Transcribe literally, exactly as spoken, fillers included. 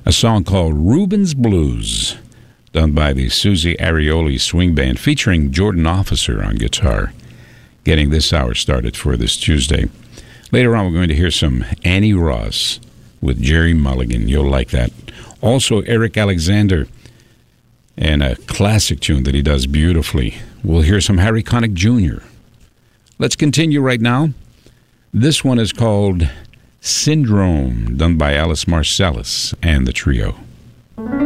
a song called Rubens Blues, done by the Susie Arioli Swing Band, featuring Jordan Officer on guitar, getting this hour started for this Tuesday. Later on, we're going to hear some Annie Ross with Jerry Mulligan. You'll like that. Also, Eric Alexander, and a classic tune that he does beautifully. We'll hear some Harry Connick Junior Let's continue right now. This one is called Syndrome, done by Alice Marcellus and the trio.